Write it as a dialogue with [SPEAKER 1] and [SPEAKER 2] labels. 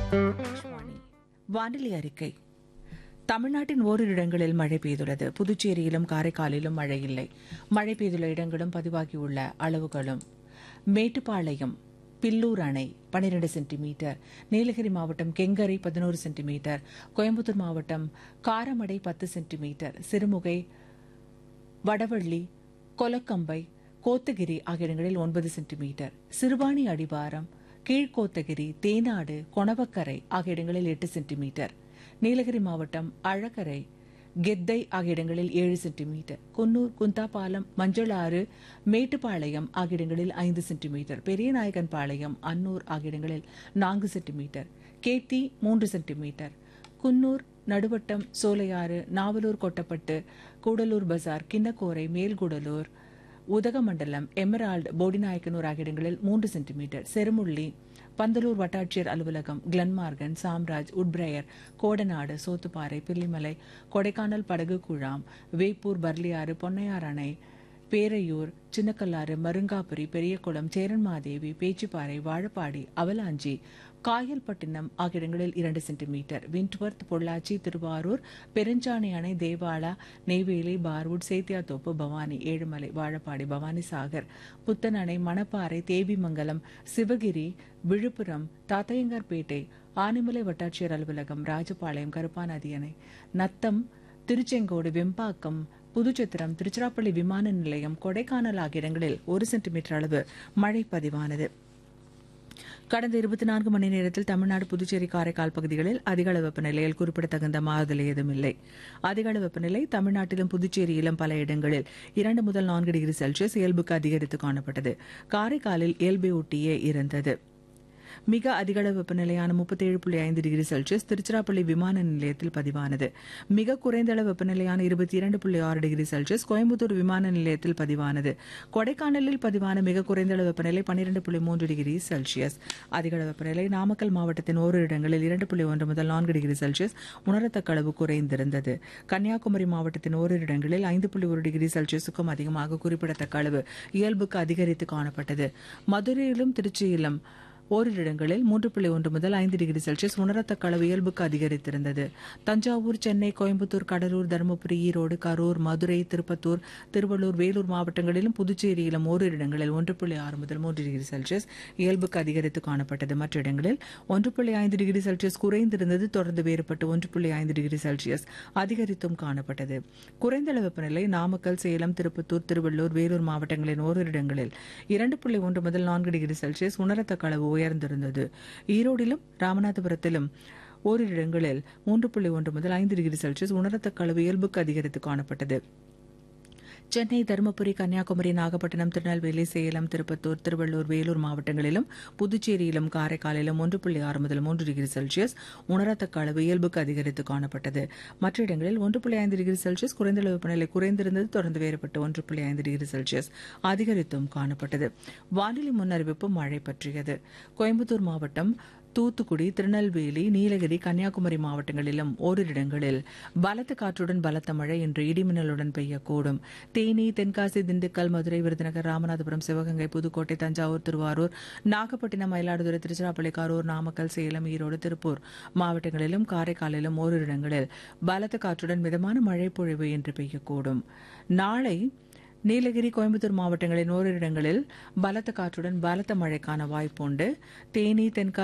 [SPEAKER 1] ஆகாஷ்வாணி வானிலை அறிக்கை. தமிழ்நாட்டின் ஓரிரு இடங்களில் மழை பெய்துள்ளது. புதுச்சேரியிலும் காரைக்காலிலும் மழை இல்லை. மழை பெய்துள்ள இடங்களும் பதிவாகியுள்ள அளவுகளும்: மேட்டுப்பாளையம் பில்லூர் அணை 12 சென்டிமீட்டர், நீலகிரி மாவட்டம் கெங்கரை 11 சென்டிமீட்டர், கோயம்புத்தூர் மாவட்டம் காரமடை 10 சென்டிமீட்டர், சிறுமுகை, வடவள்ளி, கொலக்கம்பை, கோத்தகிரி ஆகிய இடங்களில் 9 சென்டிமீட்டர், சிறுவாணி அடிவாரம், கீழ்கோத்தகிரி, தேனாடு, கொணவக்கரை ஆகிய இடங்களில் 8 சென்டிமீட்டர், நீலகிரி மாவட்டம் அழகரை, கெத்தை ஆகிய இடங்களில் 7 சென்டிமீட்டர், குன்னூர், குந்தாபாலம், மஞ்சளாறு, மேட்டுப்பாளையம் ஆகிய இடங்களில் 5 சென்டிமீட்டர், பெரியநாயகன்பாளையம், அன்னூர் ஆகிய இடங்களில் 4 சென்டிமீட்டர், கேத்தி 3 சென்டிமீட்டர், குன்னூர், நடுவட்டம், சோலையாறு, நாவலூர், கொட்டப்பட்டு, கூடலூர் பஜார், கிண்ணக்கோரை, மேல்கூடலூர், உதகமண்டலம், எமரால்டு, போடிநாயக்கனூர் ஆகிய இடங்களில் 3 சென்டிமீட்டர், செருமுள்ளி, பந்தலூர் வட்டாட்சியர் அலுவலகம், கிளன்மார்கன், சாம்ராஜ், உட்பிரையர், கோடநாடு, சோத்துப்பாறை, பில்லிமலை, கொடைக்கானல், படகு குழாம், வேப்பூர், பர்லியாறு, பொன்னையார் அணை, பேரையூர், சின்னக்கல்லாறு, மருங்காபுரி, பெரியகுளம், சேரன்மாதேவி, பேச்சிப்பாறை, வாழப்பாடி, அவலாஞ்சி, காயல்பட்டினம் ஆகிய இடங்களில் 2 சென்டிமீட்டர், விண்ட்வர்த், பொள்ளாச்சி, திருவாரூர், பெருஞ்சாணி அணை, தேவாலா, நெய்வேலி, பார்வுட், சேத்தியாத்தோப்பு, பவானி, ஏழுமலை, வாழப்பாடி, பவானி சாகர், புத்தன் அணை, மணப்பாறை, தேவிமங்கலம், சிவகிரி, விழுப்புரம், தாத்தையங்கார்பேட்டை, ஆனைமலை வட்டாட்சியர் அலுவலகம், ராஜபாளையம், கருப்பாநதி அணை, நத்தம், திருச்செங்கோடு, வெம்பாக்கம், புதுச்சத்திரம், திருச்சிராப்பள்ளி விமான நிலையம், கொடைக்கானல் ஆகிய இடங்களில் 1 சென்டிமீட்டர் அளவு மழை பதிவானது. கடந்த 24 மணி நேரத்தில் தமிழ்நாடு, புதுச்சேரி, காரைக்கால் பகுதிகளில் அதிகளவு வெப்பநிலையில் குறிப்பிடத்தகுந்த மாறுதல் ஏதும் இல்லை. அதிகளவு வெப்பநிலை தமிழ்நாட்டிலும் புதுச்சேரியிலும் பல இடங்களில் 2 முதல் 4 டிகிரி செல்சியஸ் இயல்புக்கு அதிகரித்து காணப்பட்டது. காரைக்காலில் இயல்பை ஒட்டியே இருந்தது. மிக அதிகளவு வெப்பநிலையான 37.5 டிகிரி செல்சியஸ் திருச்சிராப்பள்ளி விமான நிலையத்தில் பதிவானது. மிக குறைந்த அளவு வெப்பநிலையான 22.6 டிகிரி செல்சியஸ் கோயம்புத்தூர் விமான நிலையத்தில் பதிவானது. கொடைக்கானலில் பதிவான மிக குறைந்த அளவு வெப்பநிலை 12.3 டிகிரி செல்சியஸ். அதிகளவு வெப்பநிலை நாமக்கல் மாவட்டத்தின் ஓரிரு இடங்களில் 2.1 முதல் 4 டிகிரி செல்சியஸ் உணரத்தக்க அளவு குறைந்திருந்தது. கன்னியாகுமரி மாவட்டத்தின் ஓரிரு இடங்களில் 5.1 டிகிரி செல்சியஸுக்கும் அதிகமாக குறிப்பிடத்தக்க அளவு இயல்புக்கு அதிகரித்து காணப்பட்டது. மதுரையிலும் திருச்சியிலும் ஓரிரு இடங்களில் 3.1 முதல் 5 டிகிரி செல்சியஸ் உணரத்தக்க அளவு இயல்புக்கு அதிகரித்திருந்தது. தஞ்சாவூர், சென்னை, கோயம்புத்தூர், கடலூர், தருமபுரி, ஈரோடு, கரூர், மதுரை, திருப்பத்தூர், திருவள்ளூர், வேலூர் மாவட்டங்களிலும் புதுச்சேரியிலும் ஓரிரு இடங்களில் 1.6 முதல் 3 டிகிரி செல்சியஸ் இயல்புக்கு அதிகரித்து காணப்பட்டது. மற்ற இடங்களில் 1.5 டிகிரி செல்சியஸ் குறைந்திருந்தது. தொடர்ந்து வேறுபட்டு 1.5 டிகிரி செல்சியஸ் அதிகரித்தும் காணப்பட்டது. குறைந்த அளவு வெப்பநிலை நாமக்கல், சேலம், திருப்பத்தூர், திருவள்ளூர், வேலூர் மாவட்டங்களின் ஓரிரு இடங்களில் 2.1 முதல் 4 டிகிரி செல்சியஸ் உணரத்தக்க அளவு உயர்ந்திருந்தது. ஈரோடிலும் ராமநாதபுரத்திலும் ஓரிரு இடங்களில் 3.1 முதல் 5 டிகிரி செல்சியஸ் உணரத்தக்க அளவு இயல்புக்கு அதிகரித்து காணப்பட்டது. சென்னை, தருமபுரி, கன்னியாகுமரி, நாகப்பட்டினம், திருநெல்வேலி, சேலம், திருப்பத்தூர், திருவள்ளூர், வேலூர் மாவட்டங்களிலும் புதுச்சேரியிலும் காரைக்காலிலும் 1.6 முதல் 3 டிகிரி செல்சியஸ் உணரத்தக்க அளவு இயல்புக்கு அதிகரித்து காணப்பட்டது. மற்ற இடங்களில் 1.5 டிகிரி செல்சியஸ் குறைந்த அளவு வெப்பநிலை குறைந்திருந்தது. தொடர்ந்து வேறுபட்டு 1.5 டிகிரி செல்சியஸ் அதிகரித்தும் காணப்பட்டது. வானிலை முன்னறிவிப்பு மழை பற்றியது. கோயம்புத்தூர் மாவட்டம், தூத்துக்குடி, திருநெல்வேலி, நீலகிரி, கன்னியாகுமரி மாவட்டங்களிலும் ஓரிரு இடங்களில் பலத்த காற்றுடன் பலத்த மழை இன்று இடிமின்னலுடன் பெய்யக்கூடும். தேனி, தென்காசி, திண்டுக்கல், மதுரை, விருதுநகர், ராமநாதபுரம், சிவகங்கை, புதுக்கோட்டை, தஞ்சாவூர், திருவாரூர், நாகப்பட்டினம், மயிலாடுதுறை, திருச்சிராப்பள்ளி, கரூர், நாமக்கல், சேலம், ஈரோடு, திருப்பூர் மாவட்டங்களிலும் காரைக்காலிலும் ஓரிரு இடங்களில் பலத்த காற்றுடன் மிதமான மழை பொழிவு இன்று பெய்யக்கூடும். நாளை நீலகிரி, கோயம்புத்தூர் மாவட்டங்களின் ஓரிரு இடங்களில் பலத்த காற்றுடன் பலத்த மழைக்கான வாய்ப்புண்டு. தேனி, தென்காசி,